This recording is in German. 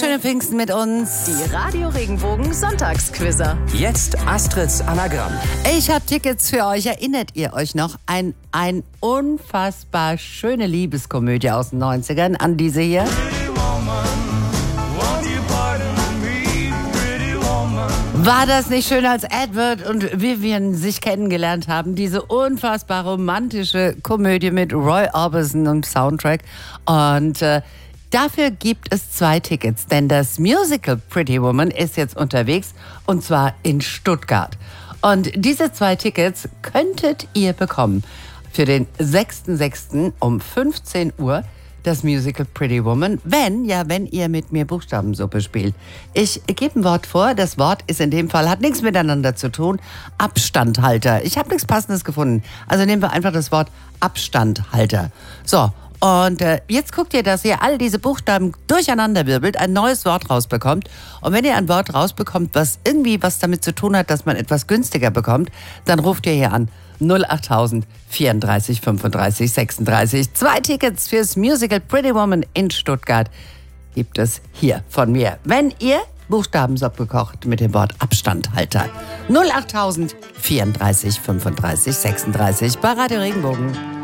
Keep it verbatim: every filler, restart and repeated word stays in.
schöne Pfingsten mit uns. Die Radio Regenbogen Sonntagsquizzer. Jetzt Astrids Anagramm. Ich habe Tickets für euch. Erinnert ihr euch noch an ein unfassbar schöne Liebeskomödie aus den neunzigern, an diese hier? War das nicht schön, als Edward und Vivian sich kennengelernt haben? Diese unfassbar romantische Komödie mit Roy Orbison und Soundtrack. Und äh, dafür gibt es zwei Tickets, denn das Musical Pretty Woman ist jetzt unterwegs und zwar in Stuttgart. Und diese zwei Tickets könntet ihr bekommen für den sechsten sechsten um fünfzehn Uhr. Das Musical Pretty Woman, wenn, ja, wenn ihr mit mir Buchstabensuppe spielt. Ich gebe ein Wort vor, das Wort ist in dem Fall, hat nichts miteinander zu tun, Abstandhalter. Ich habe nichts Passendes gefunden, also nehmen wir einfach das Wort Abstandhalter. So, und äh, jetzt guckt ihr, dass ihr all diese Buchstaben durcheinander wirbelt, ein neues Wort rausbekommt. Und wenn ihr ein Wort rausbekommt, was irgendwie was damit zu tun hat, dass man etwas günstiger bekommt, dann ruft ihr hier an. null achttausend vierunddreißig fünfunddreißig sechsunddreißig. Zwei Tickets fürs Musical Pretty Woman in Stuttgart gibt es hier von mir. Wenn ihr Buchstabensuppe kocht mit dem Wort Abstandhalter. null achttausend vierunddreißig fünfunddreißig sechsunddreißig bei Radio Regenbogen.